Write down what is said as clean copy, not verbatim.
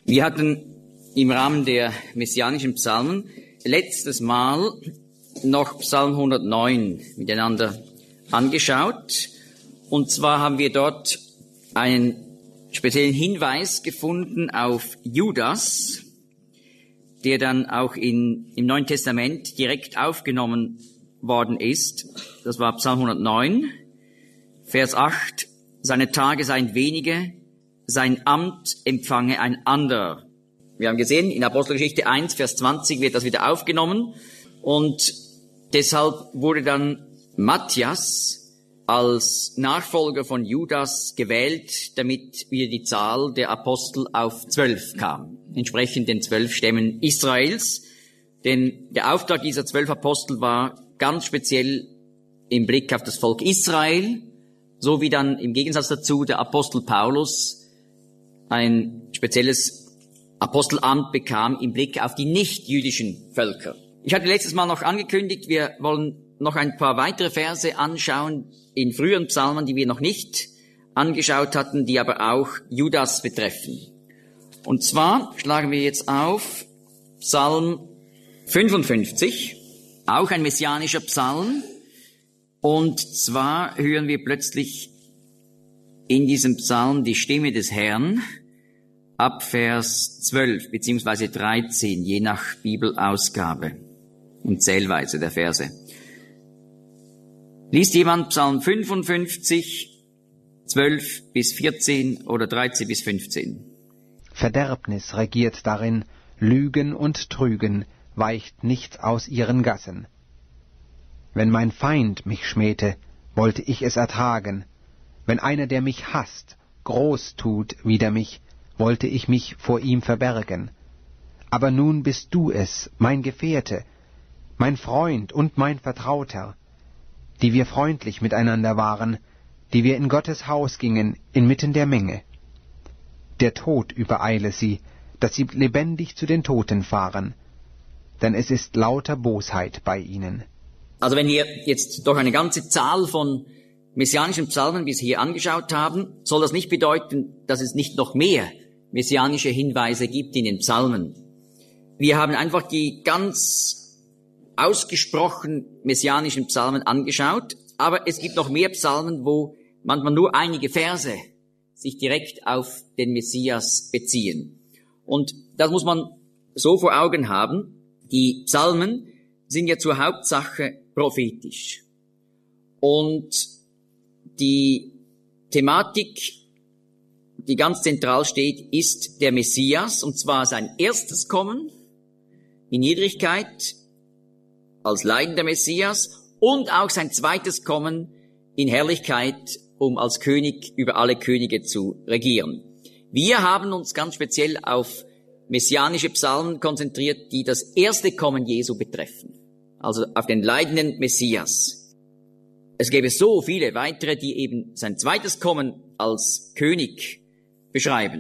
Wir hatten im Rahmen der messianischen Psalmen letztes Mal noch Psalm 109 miteinander angeschaut. Und zwar haben wir dort einen speziellen Hinweis gefunden auf Judas, der dann auch im Neuen Testament direkt aufgenommen worden ist. Das war Psalm 109, Vers 8. Seine Tage seien wenige, sein Amt empfange ein anderer. Wir haben gesehen, in Apostelgeschichte 1, Vers 20 wird das wieder aufgenommen. Und deshalb wurde dann Matthias als Nachfolger von Judas gewählt, damit wieder die Zahl der Apostel auf 12 kam, entsprechend den 12 Stämmen Israels. Denn der Auftrag dieser 12 Apostel war ganz speziell im Blick auf das Volk Israel, so wie dann im Gegensatz dazu der Apostel Paulus ein spezielles Apostelamt bekam im Blick auf die nicht-jüdischen Völker. Ich hatte letztes Mal noch angekündigt, wir wollen noch ein paar weitere Verse anschauen in früheren Psalmen, die wir noch nicht angeschaut hatten, die aber auch Judas betreffen. Und zwar schlagen wir jetzt auf Psalm 55, auch ein messianischer Psalm. Und zwar hören wir plötzlich in diesem Psalm die Stimme des Herrn ab Vers 12 bzw. 13, je nach Bibelausgabe und Zählweise der Verse. Liest jemand Psalm 55, 12 bis 14 oder 13 bis 15? Verderbnis regiert darin, Lügen und Trügen weicht nichts aus ihren Gassen. Wenn mein Feind mich schmähte, wollte ich es ertragen. Wenn einer, der mich hasst, groß tut wider mich, wollte ich mich vor ihm verbergen. Aber nun bist du es, mein Gefährte, mein Freund und mein Vertrauter, die wir freundlich miteinander waren, die wir in Gottes Haus gingen, inmitten der Menge. Der Tod übereile sie, dass sie lebendig zu den Toten fahren, denn es ist lauter Bosheit bei ihnen. Also wenn wir jetzt doch eine ganze Zahl von messianischen Psalmen bis hier angeschaut haben, soll das nicht bedeuten, dass es nicht noch mehr messianische Hinweise gibt in den Psalmen. Wir haben einfach die ganz ausgesprochen messianischen Psalmen angeschaut, aber es gibt noch mehr Psalmen, wo manchmal nur einige Verse sich direkt auf den Messias beziehen. Und das muss man so vor Augen haben. Die Psalmen sind ja zur Hauptsache prophetisch. Und die Thematik, die ganz zentral steht, ist der Messias, und zwar sein erstes Kommen in Niedrigkeit als leidender Messias und auch sein zweites Kommen in Herrlichkeit, um als König über alle Könige zu regieren. Wir haben uns ganz speziell auf messianische Psalmen konzentriert, die das erste Kommen Jesu betreffen, also auf den leidenden Messias. Es gäbe so viele weitere, die eben sein zweites Kommen als König beschreiben.